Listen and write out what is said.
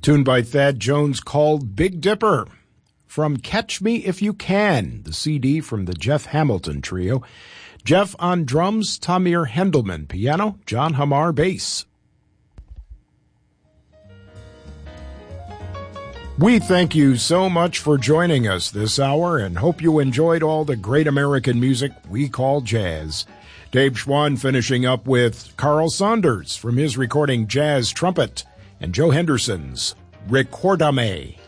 Tune by Thad Jones called Big Dipper. From Catch Me If You Can, the CD from the Jeff Hamilton Trio. Jeff on drums, Tamir Hendelman piano, John Hamar bass. We thank you so much for joining us this hour and hope you enjoyed all the great American music we call jazz. Dave Schwann finishing up with Carl Saunders from his recording Jazz Trumpet and Joe Henderson's Recordame.